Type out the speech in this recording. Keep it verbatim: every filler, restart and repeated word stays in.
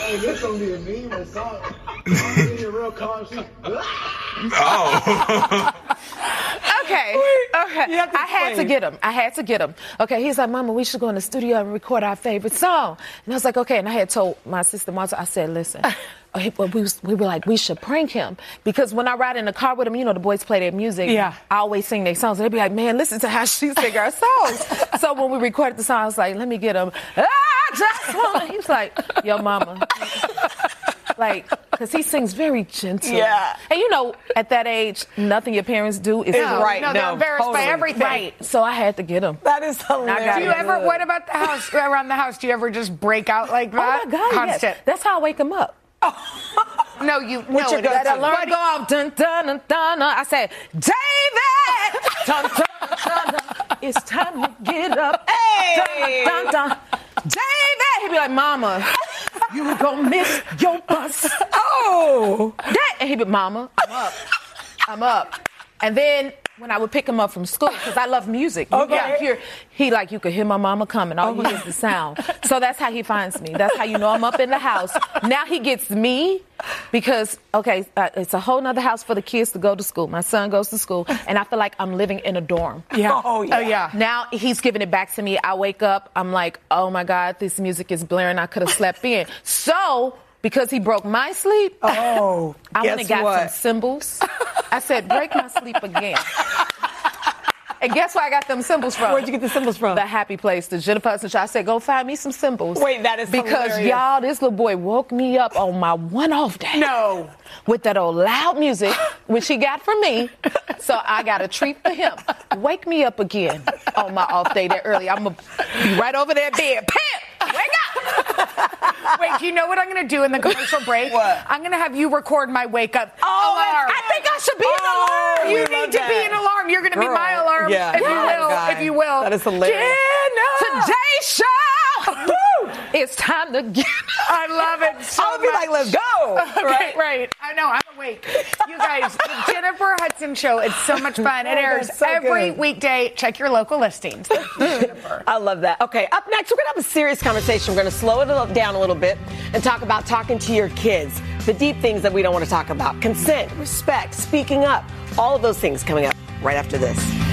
Hey, this gonna be a meme or something. I'm in your real car. She, oh. Okay. Okay. I had to get him. I had to get him. Okay. He's like, Mama, we should go in the studio and record our favorite song. And I was like, okay. And I had told my sister Martha, I said, listen. We, was, we were like, we should prank him. Because when I ride in the car with him, you know, the boys play their music. Yeah. I always sing their songs. And they'd be like, man, listen to how she sing our songs. So when we recorded the song, I was like, let me get him. I just wanna. He was like, yo, Mama. Like, because he sings very gentle. Yeah. And you know, at that age, nothing your parents do is No, right. no, they're embarrassed by everything. Right. So I had to get him. That is hilarious. Do you ever, what about the house, around the house, do you ever just break out like that? Oh, my God, Constant. yes. That's how I wake him up. No, you. What's no, your let that alarm go off. Dun, dun, dun, dun, dun. I said, David! Dun, dun, dun, dun. It's time to get up. Hey! Dun, dun, dun. David! He'd be like, Mama, you gonna miss your bus. Oh! That, and he'd be, Mama, I'm up. I'm up. And then when I would pick him up from school, because I love music. You Okay. can hear, he like, you could hear my mama coming. All you hear is the sound. So that's how he finds me. That's how you know I'm up in the house. Now he gets me because, okay, uh, it's a whole nother house for the kids to go to school. My son goes to school, and I feel like I'm living in a dorm. Yeah. Oh, yeah. Oh, yeah. Now he's giving it back to me. I wake up, I'm like, oh, my God, this music is blaring. I could have slept in. So... because he broke my sleep, oh, I went and got what? some cymbals. I said, break my sleep again. And guess where I got them cymbals from? Where'd you get the cymbals from? The Happy Place, the Jennifer Hudson Show. I said, go find me some cymbals. Wait, that is Because, hilarious. y'all, this little boy woke me up on my one-off day. No. With that old loud music, which he got from me. So I got a treat for him. Wake me up again on my off day that early. I'm going to be right over that bed. Pam! Wake up! Wait, do you know what I'm going to do in the commercial break? What? I'm going to have you record my wake up Oh, alarm. I think I should be Oh, an alarm. you You need to that. be an alarm. You're going to be Girl. my alarm, Yeah, if you yeah. will. Guy. If you will. That is hilarious. Today's show. Woo! It's time to get. I love it so I'll be much. like, let's go. Okay, right. right. I know. I'm awake. You guys, the Jennifer Hudson Show. It's so much fun. It Oh, airs that's so every good. weekday. Check your local listings. I love that. Okay, up next, we're going to have a serious conversation. We're going to slow it down a little bit and talk about talking to your kids, the deep things that we don't want to talk about, consent, respect, speaking up, all of those things coming up right after this.